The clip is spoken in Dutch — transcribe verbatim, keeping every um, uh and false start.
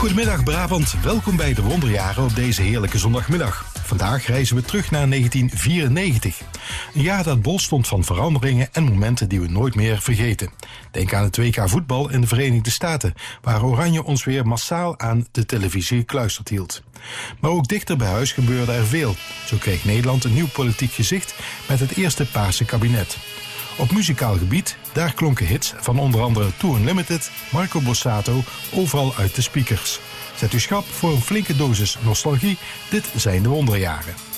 Goedemiddag Brabant, welkom bij de Wonderjaren op deze heerlijke zondagmiddag. Vandaag reizen we terug naar negentien vierennegentig. Een jaar dat bol stond van veranderingen en momenten die we nooit meer vergeten. Denk aan het W K voetbal in de Verenigde Staten, waar Oranje ons weer massaal aan de televisie gekluisterd hield. Maar ook dichter bij huis gebeurde er veel. Zo kreeg Nederland een nieuw politiek gezicht met het eerste Paarse kabinet. Op muzikaal gebied, daar klonken hits van onder andere Too Unlimited, Marco Borsato, overal uit de speakers. Zet u schrap voor een flinke dosis nostalgie, dit zijn de Wonderjaren.